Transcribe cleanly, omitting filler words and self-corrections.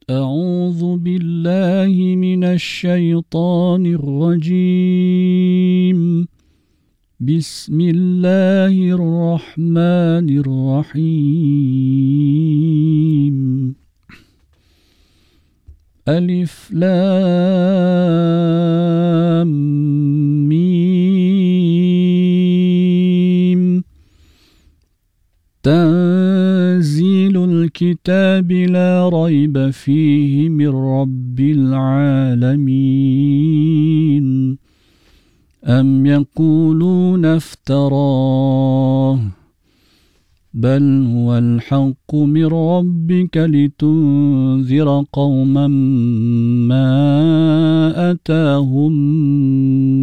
أعوذ بالله من الشيطان الرجيم. بسم الله الرحمن الرحيم. ألف لام ميم. تنزيل الكتاب لا ريب فيه من رب العالمين. أم يقولون افتراه بل هو الحق من ربك لتنذر قوما ما أتاهم